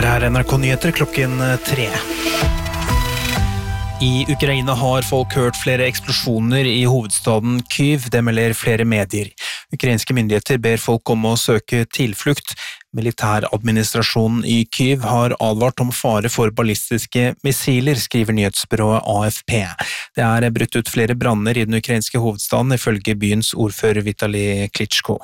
Det NRK Nyheter klokken 3. I Ukraina har folk hørt flere eksplosjoner i hovedstaden Kyiv, det melder flere medier. Ukrainske myndigheter ber folk om å søke tilflukt. Militæradministrasjonen i Kyiv har advart om fare for ballistiske missiler, skriver nyhetsbyrået AFP. Det brutt ut flere branner i den ukrainske hovedstaden, ifølge byens ordfører Vitali Klitschko.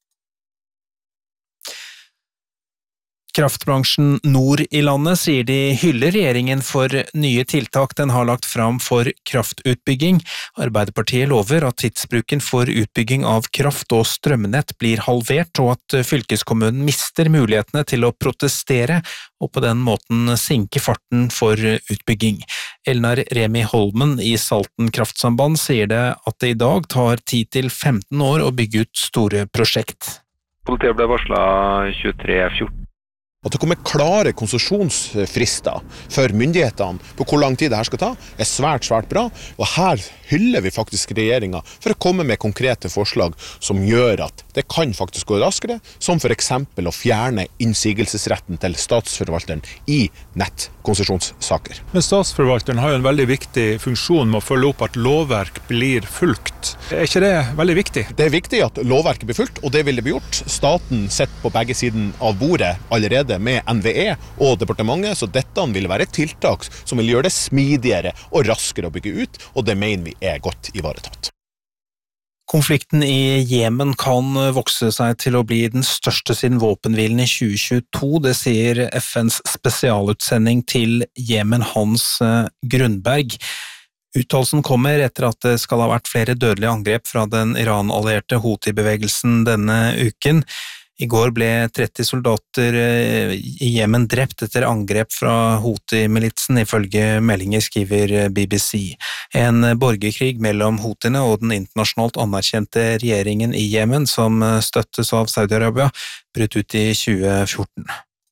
Kraftbransjen nord i landet sier de hyller regjeringen for nye tiltak den har lagt fram for kraftutbygging. Arbeiderpartiet lover at tidsbruken for utbygging av kraft og strømnett blir halvert, og at fylkeskommunen mister mulighetene til å protestere og på den måten sinke farten for utbygging. Elnar Remi Holmen i Salten kraftsamband sier det at det i dag tar 10-15 år å bygge ut store prosjekt. Politiet ble varslet 23.14. At det kommer klare konsesjonsfrister for myndighetene på hvor lang tid dette skal ta, svært bra, og her hyller vi faktisk regjeringen for å komme med konkrete forslag som gjør at det kan faktisk gå raskere, som for eksempel å fjerne innsigelsesretten til statsforvalteren i nettkonsesjonssaker. Men statsforvalteren har jo en veldig viktig funksjon med å følge opp at lovverk blir fulgt. Er ikke det veldig viktig? Det er viktig at lovverket blir fulgt, og det vil det bli gjort. Staten sitter på begge siden av bordet allerede med NVE og departementet, så dette vil være et tiltak som vil gjøre det smidigere og raskere å bygge ut, og det mener vi er godt ivaretatt. Konflikten i Jemen kan vokse seg til å bli den største siden våpenhvilen i 2022, det sier FNs spesialutsending til Jemen, Hans Grundberg. Uttalelsen kommer etter at det skal ha vært flere dødelige angrep fra den Iran-allierte Houthi-bevegelsen denne uken. I går ble 30 soldater i Jemen drept etter angrep fra Houthi-militsen, ifølge meldinger, skriver BBC. En borgerkrig mellom Houthiene og den internasjonalt anerkjente regjeringen i Jemen, som støttes av Saudi-Arabia, brøt ut i 2014.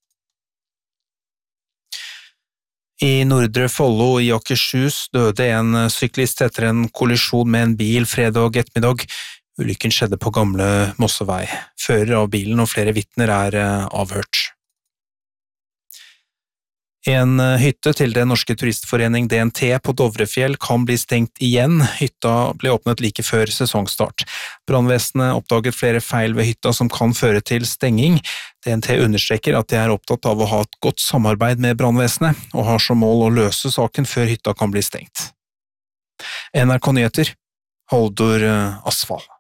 I Nordre Follo i Akershus døde en syklist etter en kollisjon med en bil fredag ettermiddag. Ulykken skjedde på Gamle Mossevei. Fører av bilen og flere vitner er avhørt. En hytte til Den norske turistforening DNT på Dovrefjell kan bli stengt igjen. Hytta ble åpnet like før sesongstart. Brannvesenet oppdaget flere feil ved hytta som kan føre til stenging. DNT understreker at de er opptatt av å ha et godt samarbeid med brannvesenet, og har som mål å løse saken før hytta kan bli stengt. NRK Nyheter, Haldor Asfall.